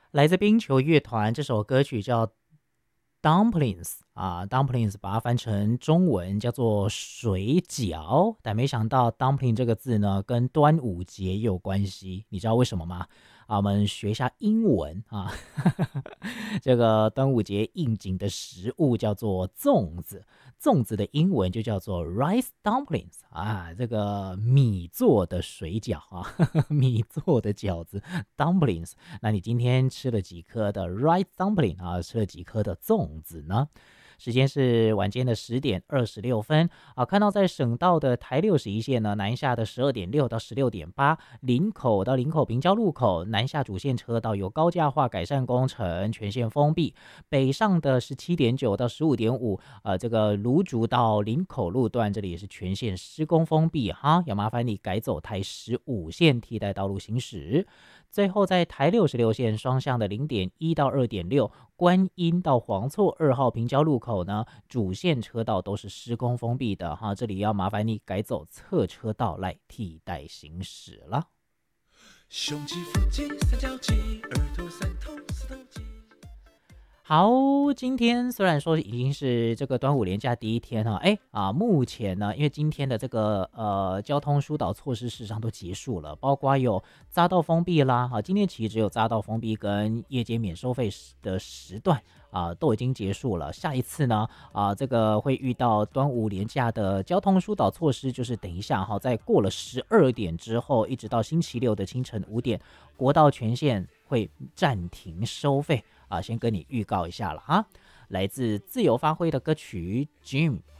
来自冰球乐团，这首歌曲叫Dumplings 啊，Dumplings 把它翻成中文叫做水饺，但没想到 Dumpling 这个字呢跟端午节也有关系，你知道为什么吗？我们学一下英文啊，这个端午节应景的食物叫做粽子，粽子的英文就叫做 rice dumplings 啊，这个米做的水饺啊，米做的饺子 dumplings。那你今天吃了几颗的 rice dumpling 啊？吃了几颗的粽子呢？时间是晚间的10:26啊，看到在省道的台61线呢，南下的12.6到16.8，林口到林口平交路口南下主线车道有高架化改善工程，全线封闭。北上的17.9到15.5，这个芦竹到林口路段这里也是全线施工封闭哈，要麻烦你改走台15线替代道路行驶。最后在台66线双向的0.1到2.6，观音到黄厝2号平交路口呢，主线车道都是施工封闭的哈，这里要麻烦你改走侧车道来替代行驶了。胸肌、腹肌、三角肌、二头、三头、四头肌。好，今天虽然说已经是这个端午连假第一天哈，目前呢，因为今天的这个交通疏导措施事实上都结束了，包括有匝道封闭啦，今天其实只有匝道封闭跟夜间免收费的时段都已经结束了。下一次呢这个会遇到端午连假的交通疏导措施，就是等一下在过了12点之后，一直到星期六的清晨5点，国道全线会暂停收费。先跟你预告一下了哈，来自自由发挥的歌曲 Jim